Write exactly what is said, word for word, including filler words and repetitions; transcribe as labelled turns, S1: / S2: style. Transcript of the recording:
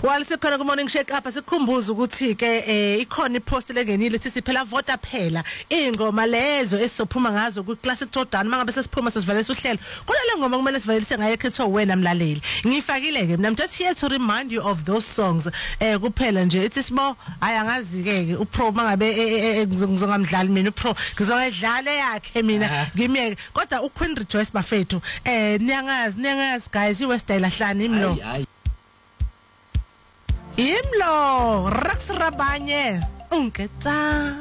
S1: While sikhona ku morning shake up asikhumbuza ukuthi ke eh ikhona ipost lengenile sithi phela vota phela ingoma lezo esizophuma ngazo ku classic Jordan mangabe sesiphuma sesivalisa uhlelo kulele ngoma kumele sivalise ngayo ekhethwa wena mlaleli ngifakile ke mina I'm just here to remind you of those songs eh kuphela nje ithi sibo ayangazi ke upro mangabe ngizongamdlali mina upro ngizongedlale yakhe mina ngimiyeke kodwa uQueen Rejoice bafethu eh niyangazi niyangazi guys iWestdale ahlani imlo Imlo Rax Rabanye unketsa